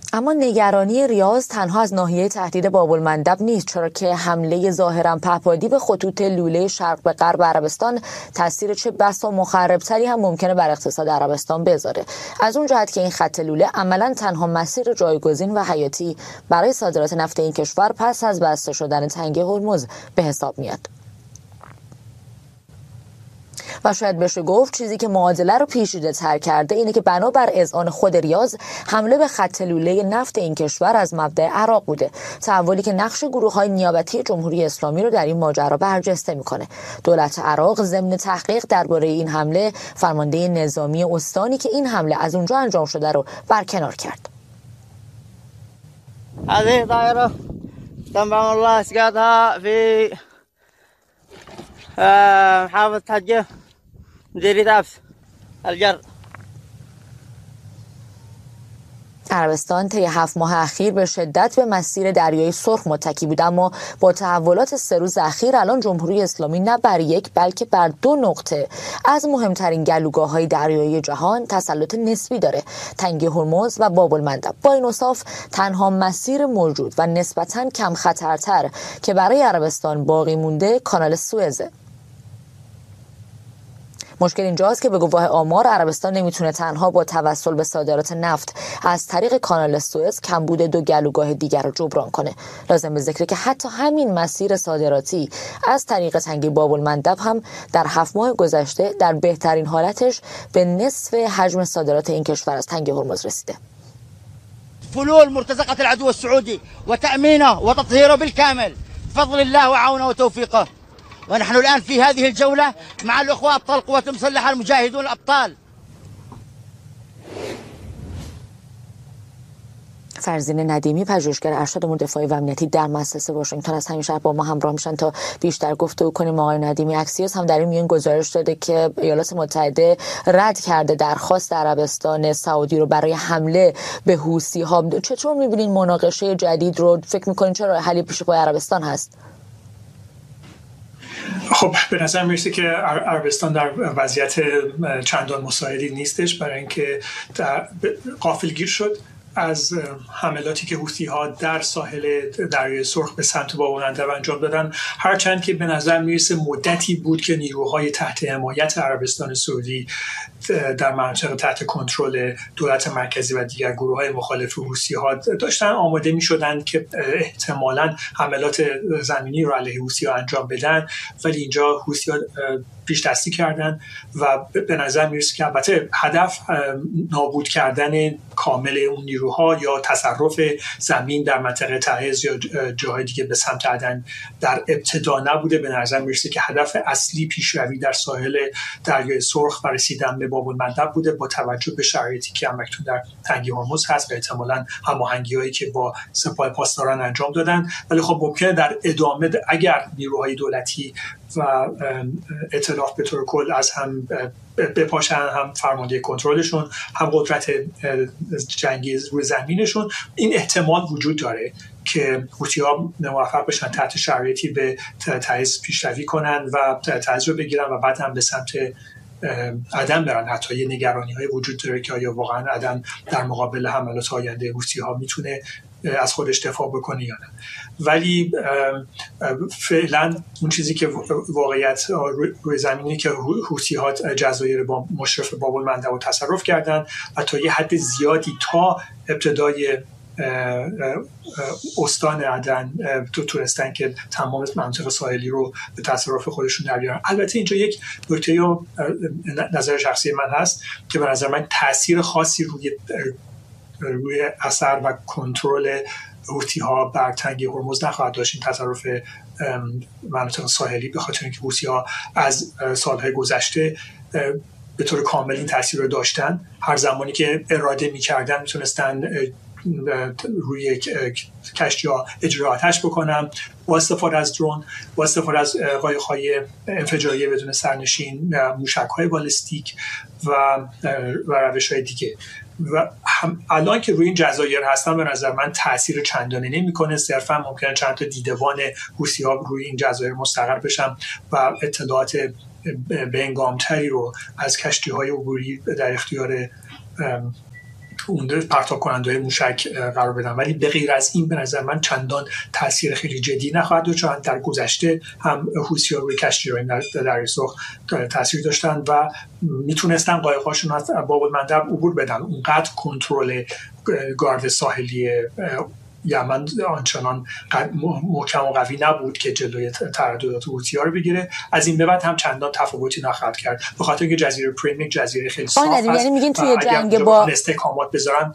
اما نگرانی ریاض تنها از ناحیه تهدید باب‌المندب نیست، چرا که حمله ظاهراً پهپادی به خطوط لوله شرق به غرب عربستان تاثیر چه بسا مخربتری هم ممکنه بر اقتصاد عربستان بذاره، از اون جهت که این خط لوله عملاً تنها مسیر جایگزین و حیاتی برای صادرات نفت این کشور پس از بسته شدن تنگه هرمز به حساب میاد. و شاید بشه گفت چیزی که معادله رو پیچیده تر کرده اینه که بنابر اذعان خود ریاض حمله به خط لوله نفت این کشور از مبدأ عراق بوده، تحولی که نقش گروه‌های نیابتی جمهوری اسلامی رو در این ماجرا برجسته میکنه. دولت عراق ضمن تحقیق درباره این حمله فرمانده نظامی استانی که این حمله از اونجا انجام شده رو برکنار کرد. هذه طائرة طبعا الله اسقاطها في محافظة حجة مديرية عبس الجر. عربستان طی 7 ماه اخیر به شدت به مسیر دریای سرخ متکی بود، اما با تحولات 3 روز اخیر الان جمهوری اسلامی نه بر یک بلکه بر 2 نقطه از مهمترین گلوگاه‌های دریایی جهان تسلط نسبی داره: تنگه هرمز و باب‌المندب. با این اوصاف تنها مسیر موجود و نسبتاً کم خطرتر که برای عربستان باقی مونده کانال سوئزه. مشکل اینجاست که به گواه آمار عربستان نمیتونه تنها با توسل به صادرات نفت از طریق کانال سوئز کمبود 2 گلوگاه دیگر رو جبران کنه. لازم به ذکره که حتی همین مسیر صادراتی از طریق تنگه باب‌المندب هم در 7 ماه گذشته در بهترین حالتش به نصف حجم صادرات این کشور از تنگه هرمز رسیده. فلول مرتزقة العدو السعودي وتأمينه وتطهيره بالكامل بفضل الله وعونه وتوفيقه. ونحن الآن في هذه الجولة مع الأخوة أبطال القوات المسلحة المجاهدون الأبطال. فرزین ندیمی، پژوهشگر ارشد امور دفاعی و امنیتی در مؤسسه واشنگتن از همین شهر با ما همراه میشن تا بیشتر گفتگو کنیم. آقای ندیمی، اکسیوس هم در این میان گزارش داده که ایالات متحده رد کرده درخواست عربستان سعودی رو برای حمله به حوثی ها. چطور میبینین مناقشه جدید رو؟ فکر میکنین چه راه حلی پیش پای عربستان هست؟ خب به نظر میرسه که عربستان در وضعیت چندان مساعدی نیستش، برای اینکه غافلگیر شد از حملاتی که حوثی‌ها در ساحل دریای سرخ به سمت باب‌المندب انجام دادن، هرچند که به نظر میرسه مدتی بود که نیروهای تحت حمایت عربستان سعودی در مناطق تحت کنترل دولت مرکزی و دیگر گروه‌های مخالف حوثی‌ها داشتن آماده می‌شدند که احتمالاً حملات زمینی رو علیه حوثی‌ها انجام بدن، ولی اینجا حوثی‌ها پیش دستی کردن و به نظر میرسه که البته هدف نابود کردن کامل اون نیروها یا تصرف زمین در منطقه تعز یا جاهای دیگه به سمت عدن در ابتدا نبوده. به نظر میرسه که هدف اصلی پیشروی در ساحل دریای سرخ و رسیدن به باب‌المندب بوده، با توجه به شرایطی که همکنون در تنگه هرمز هست و احتمالاً هماهنگی‌هایی که با سپاه پاسداران انجام دادن. ولی خب ممکنه در ادامه اگر نیروهای دولتی و ائتلاف به طور کل از هم بپاشن، هم فرمانده کنترلشون هم قدرت جنگی روی زمینشون، این احتمال وجود داره که حوثی‌ها موفق بشن تحت شرایطی به تعز پیشروی کنن و تعز رو بگیرن و بعد هم به سمت عدن برن. حتی یه نگرانی‌های وجود داره که آیا واقعا عدن در مقابل حملات آینده حوثی‌ها میتونه از خودش دفاع بکنه یا نه. ولی فعلا اون چیزی که واقعیت روی زمینی که حوثی‌ها جزایر با مشرف باب‌المندب رو تصرف کردن و تا یه حد زیادی تا ابتدای استان عدن تونستن که تمام مناطق ساحلی رو به تصرف خودشون در بیارن. البته اینجا یک نکته نظر شخصی من هست که به نظر من تأثیر خاصی روی اثر و کنترل حوثی‌ها بر تنگه هرمز نخواهد داشت این تصرف مناطق ساحلی، به خاطر اینکه حوثی‌ها از سالهای گذشته به طور کامل این تاثیر رو داشتن. هر زمانی که اراده می‌کردن میتونستن روی کشتی‌ها اجرای آتش بکنن با استفاده از درون، با استفاده از قایق‌های انفجاری بدون سرنشین، موشک‌های بالستیک و روش‌های دیگه. و الان که روی این جزایر هستن به نظر من تأثیر چندانی نمی‌کنه، صرفا ممکنه چند تا دیدبان حوثی‌ها روی این جزایر مستقر بشن و اطلاعات بهنگام‌تری رو از کشتی‌های عبوری در اختیار اون پرتاب کننده موشک قرار بدن، ولی به غیر از این به نظر من چندان تاثیر خیلی جدی نخواهد داشت، چون در گذشته هم حوثی‌ها روی کشتیرانی در دریای سرخ تاثیر داشتن و میتونستن قایق‌هاشون از باب المندب عبور بدن. اونقدر کنترل گارد ساحلی یمن آنچنان محکم و قوی نبود که جلوی ترددات حوثی‌ها رو بگیره. از این به بعد هم چندان تفاوتی نخواهد کرد، به خاطر که جزیره پریم یک جزیره خیلی صاف است. یعنی میگین توی جنگ با استحکامات بذارن،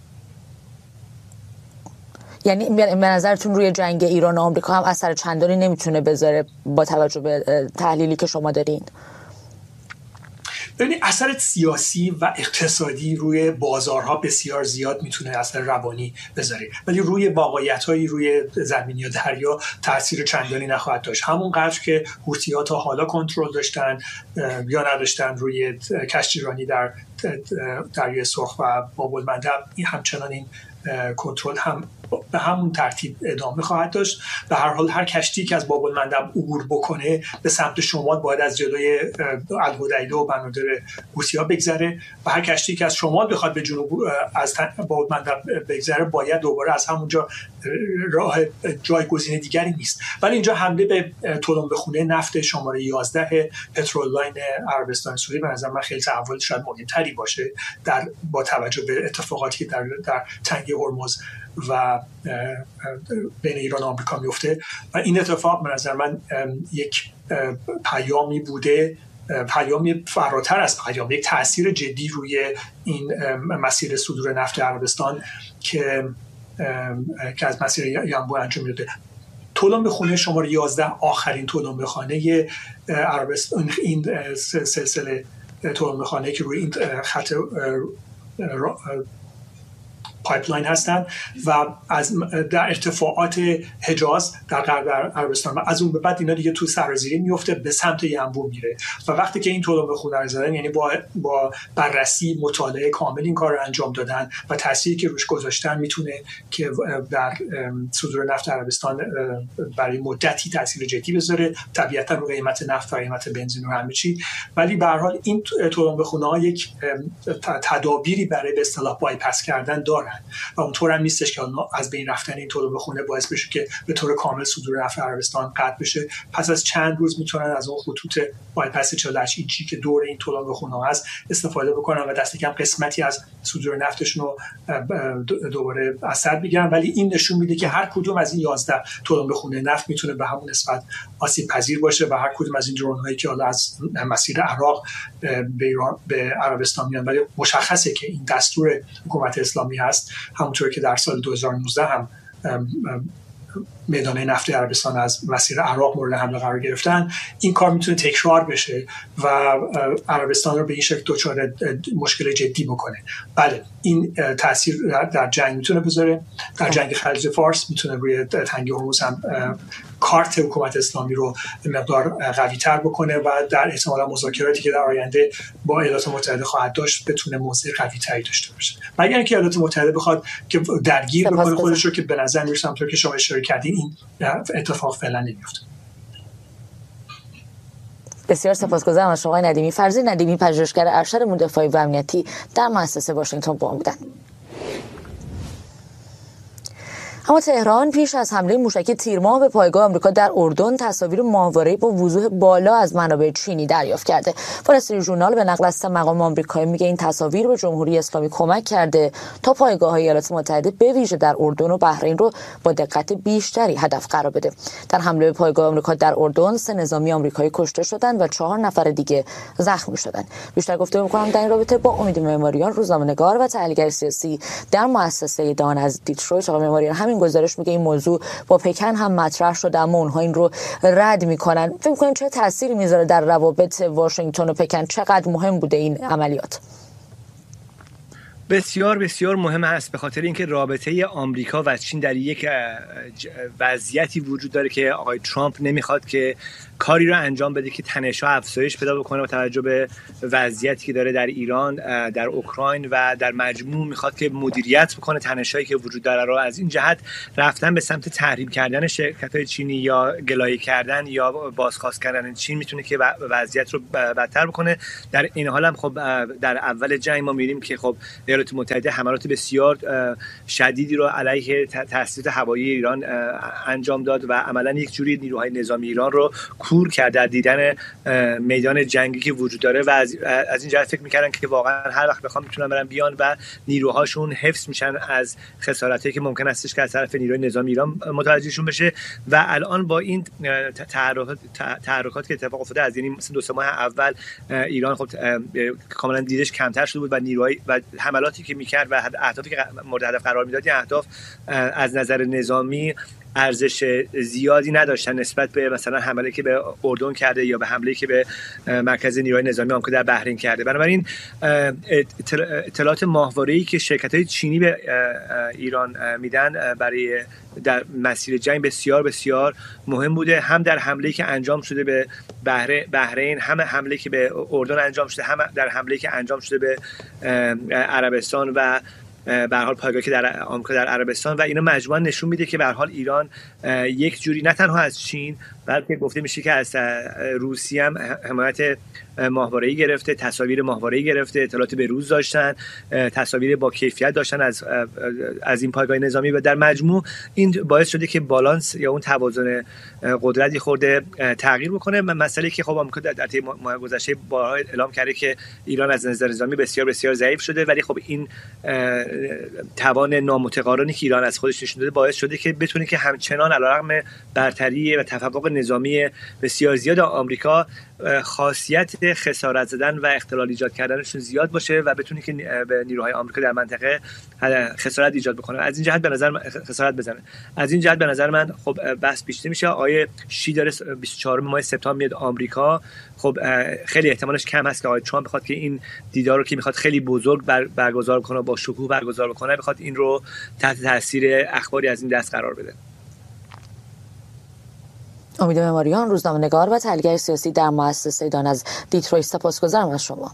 یعنی به نظرتون روی جنگ ایران و آمریکا هم اثر چندانی نمیتونه بذاره با توجه به تحلیلی که شما دارین؟ ببینید اثر سیاسی و اقتصادی روی بازارها بسیار زیاد میتونه اثر روانی بذاره، ولی روی واقعیت‌های روی زمین یا دریا تاثیر چندانی نخواهد داشت. همون قدر که حوثی‌ها تا حالا کنترل داشتن یا نداشتن روی کشتیرانی در دریای سرخ و باب المندب، این همچنان این کنترل هم به همون ترتیب ادامه خواهد داشت. به هر حال هر کشتی که از باب المندب عبور بکنه به سمت شمال باید از جلوی الحدیده و بنادر حوثی‌ها بگذره و هر کشتی که از شمال بخواد به جنوب از باب المندب بگذره باید دوباره از همونجا راه جایگزین دیگری نیست. ولی اینجا حمله به تلمبه‌خونه نفت شماره 11 پترول لاین عربستان سعودی به نظر من خیلی تحول شاید مهمتری باشه با توجه به اتفاقاتی که در تنگه هرمز و بین ایران و آمریکا میفته و این اتفاق به نظر من یک پیامی بوده، پیامی فراتر از پیام، یک تأثیر جدی روی این مسیر صدور نفت عربستان که از مسیر ینبوع انجام میده. تلمبه‌خونه شماره 11 آخرین تلمبه‌خانه عربستان، این سلسله تلمبه‌خانه که روی این خط پایپلاین هستند و در ارتفاعات حجاز در غرب عربستان و از اون به بعد اینا دیگه تو سرازیری میفته به سمت ینبوع میره و وقتی که این تلمبه‌خونه رو زدن، یعنی با بررسی مطالعه کامل این کار رو انجام دادن و تأثیری که روش گذاشتن میتونه که در صدور نفت عربستان برای مدتی تأثیر جدی بذاره، طبیعتا رو قیمت نفت و قیمت بنزین و همه چی. ولی به هر حال این تلمبه‌خونه‌ها یک تدابیری برای به اصطلاح بایپاس کردن دارن و اونطور هم نیستش که از بین رفتن این تلمبه‌خونه باعث بشه که به طور کامل صدور نفت عربستان قطع بشه. پس از چند روز میتونن از اون خطوط بایپاس 48 اینچی که دور این تلمبه‌خونه هست استفاده بکنن و دست کم قسمتی از صدور نفتشون رو دوباره از سر بگیرن. ولی این نشون میده که هر کدوم از این 11 تلمبه‌خونه نفت میتونه به همون نسبت آسیب پذیر باشه و هر کدوم از این درون هایی که حالا از مسیر عراق به عربستان میان، ولی مشخصه که این دستور حکومت اسلامی هست. همونطور که در سال 2019 هم میدانه نفت عربستان از مسیر عراق مورد حمله قرار گرفتن، این کار میتونه تکرار بشه و عربستان رو به این شکل دچار مشکل جدی بکنه. بله این تاثیر در جنگ میتونه بذاره، در جنگ خلیج فارس میتونه روی تنگه هرمز هم کارت حکومت اسلامی رو مقدار قوی تر بکنه و در احتمالا مذاکراتی که در آینده با ایالات متحده خواهد داشت بتونه موضع قوی تری داشته باشه. مگر اینکه ایالات متحده بخواد که درگیر بکنه خودش رو، که به نظر میرسه همونطور که شما اشاره کردین این اتفاق فعلا نمیفته. بسیار سپاسگزارم از شما ندیمی. فرزین ندیمی، پژوهشگر ارشد امور دفاعی و امنیتی در مؤسسه واشنگتن با ما بودن. اما تهران پیش از حمله موشکی تیرماه به پایگاه آمریکا در اردن تصاویر ماهواره‌ای با وضوح بالا از منابع چینی دریافت کرده. وال استریت ژورنال به نقل از سه مقام آمریکایی میگه این تصاویر به جمهوری اسلامی کمک کرده تا پایگاه‌های ایالات متحده به ویژه در اردن و بحرین رو با دقت بیشتری هدف قرار بده. در حمله به پایگاه آمریکا در اردن 3 نظامی آمریکایی کشته شدند و 4 نفر دیگه زخمی شدند. بیشتر گفتگو می‌کنم در این رابطه با امید معماریان، روزنامه‌نگار و تحلیلگر سیاسی در مؤسسه دان از دیترویت. آقای معماریان، همین گزارش میگه این موضوع با پکن هم مطرح شده اما اونها این رو رد میکنن. فکر می‌کنین چه تأثیری میذاره در روابط واشنگتن و پکن؟ چقدر مهم بوده این عملیات؟ بسیار بسیار مهم است، به خاطر اینکه رابطه آمریکا و چین در یک وضعیتی وجود داره که آقای ترامپ نمیخواد که کاری رو انجام بده که تنش‌ها افزایش پیدا بکنه با توجه به وضعیتی که داره در ایران، در اوکراین و در مجموع میخواد که مدیریت بکنه تنش‌هایی که وجود داره رو. از این جهت رفتن به سمت تحریم کردن شرکت‌های چینی یا گلایه کردن یا بازخواست کردن چین میتونه که وضعیت رو بدتر بکنه. در این حال هم خب در اول جنگ ما می‌بینیم که خب ایالات متحده حملات بسیار شدیدی رو علیه تسلیحات هوایی ایران انجام داد و عملا یک جوری نیروهای نظامی ایران رو کور کرد در دیدن میدان جنگی که وجود داره و از این جهت فکر می‌کردن که واقعا هر وقت بخوام میتونن برن بیان و نیروهاشون حفظ میشن از خسارتی که ممکن استش که از طرف نیروی نظامی ایران متوجهشون بشه. و الان با این تحرکات که اتفاق افتاده از یعنی مثلا 2 ماه اول ایران خب کاملا دیدش کمتر شده بود و نیروهای و حملاتی که میکرد و اهدافی که مورد هدف قرار میداد، این اهداف از نظر نظامی ارزش زیادی نداشتن نسبت به مثلا حمله که به اردن کرده یا به حمله که به مرکز نیروهای نظامی آمریکا در بحرین کرده. بنابراین اطلاعات ماهواره‌ای که شرکت‌های چینی به ایران میدن برای در مسیر جنگ بسیار بسیار مهم بوده، هم در حمله‌ای که انجام شده به بحرین، هم حمله‌ای که به اردن انجام شده، هم در حمله‌ای که انجام شده به عربستان و به هر حال پایگاهی که در آمریکا در عربستان. و اینا مجموعاً نشون میده که به هر حال ایران یک جوری نه تنها از چین بلکه گفته میشه که از روسیه هم حمایت ماهواره‌ای گرفته، تصاویر ماهواره‌ای گرفته، اطلاعات به روز داشتن، تصاویر با کیفیت داشتن از این پایگاه نظامی و در مجموع این باعث شده که بالانس یا اون توازن قدرتی خورده تغییر بکنه. مسئله که خب آمریکا در طی ماه گذشته بارها اعلام کرده که ایران از نظر نظامی بسیار بسیار ضعیف شده، ولی خب این توان نامتقارنی که ایران از خودش نشون داده باعث شده که بتونه که همچنان علیرغم برتری و تفوق نظامی بسیار زیاد آمریکا خاصیت خسارت زدن و اختلال ایجاد کردنشون زیاد باشه و بتونه که به نیروهای آمریکا در منطقه خسارت ایجاد بکنه. از این جهت به نظر من خسارت بزنه. از این جهت به نظر من خب بحث بیشتر میشه. آقای شی داره 24 ماه سپتامبر میاد آمریکا. خب خیلی احتمالش کم هست که آقای ترامپ بخواد که این دیدار رو که میخواد خیلی بزرگ برگزار کنه، با شکوه برگزار کنه، بخواد این رو تحت تاثیر اخباری از این دست قرار بده. امید معماریان، روزنامه‌نگار و تحلیلگر سیاسی در مؤسسه دان از دیترویت، سپاسگزارم از شما.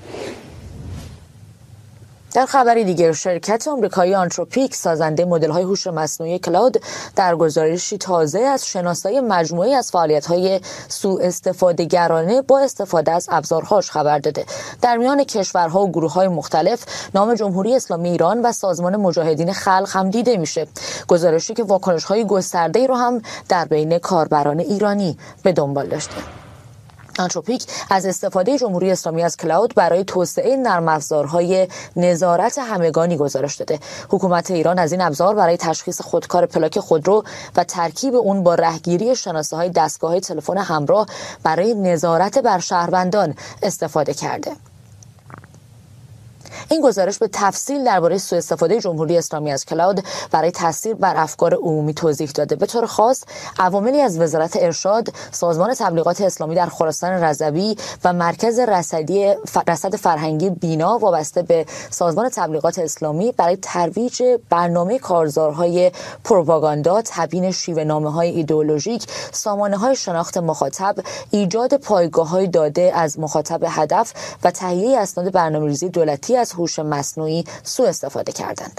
در خبری دیگر، شرکت آمریکایی آنتروپیک سازنده مدل‌های هوش مصنوعی کلاود در گزارشی تازه از شناسایی مجموعه‌ای از فعالیت‌های سوء استفاده‌گرانه با استفاده از ابزارهاش خبر داده. در میان کشورها و گروه‌های مختلف نام جمهوری اسلامی ایران و سازمان مجاهدین خلق هم دیده میشه. گزارشی که واکنش‌های گسترده‌ای رو هم در بین کاربران ایرانی به دنبال داشته. آنتروپیک از استفاده جمهوری اسلامی از کلاود برای توسعه نرم افزارهای نظارت همگانی گزارش داده. حکومت ایران از این ابزار برای تشخیص خودکار پلاک خودرو و ترکیب اون با رهگیری شناسه‌های دستگاه‌های تلفن همراه برای نظارت بر شهروندان استفاده کرده. این گزارش به تفصیل درباره سوء استفاده جمهوری اسلامی از کلاود برای تاثیر بر افکار عمومی توضیح داده. به طور خاص عواملی از وزارت ارشاد، سازمان تبلیغات اسلامی در خراسان رضوی و مرکز رصد فرهنگی بینا وابسته به سازمان تبلیغات اسلامی برای ترویج برنامه کارزارهای پروپاگاندا، تبیین شیوه‌نامه‌های ایدئولوژیک، سامانه‌های شناخت مخاطب، ایجاد پایگاه‌های داده از مخاطب هدف و تهیه اسناد برنامه‌ریزی دولتی از هوش مصنوعی سوء استفاده کردند.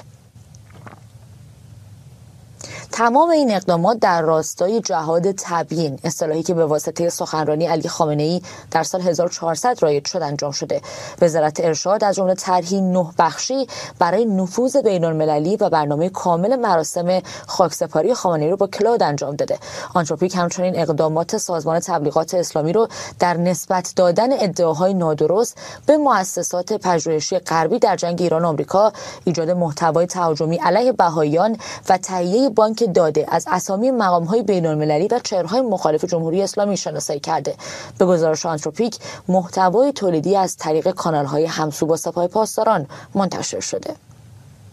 تمام این اقدامات در راستای جهاد تبیین، اصطلاحی که به واسطه سخنرانی علی خامنه‌ای در سال 1400 رایج شد انجام شده. وزارت ارشاد از جمله طرحی 9 بخشی برای نفوذ بین‌المللی و برنامه کامل مراسم خاکسپاری خامنه‌ای رو با کلاود انجام داده. آنتروپیک همچنین اقدامات سازمان تبلیغات اسلامی رو در نسبت دادن ادعاهای نادرست به مؤسسات پژوهشی غربی در جنگ ایران و آمریکا، ایجاد محتوای تهاجمی علیه بهائیان و تهیه بانک داده از اسامی مقام‌های بین‌المللی و چهره‌های مخالف جمهوری اسلامی شناسایی کرده. به گزارش آنتروپیک، محتوای تولیدی از طریق کانال‌های همسو با سپاه پاسداران منتشر شده.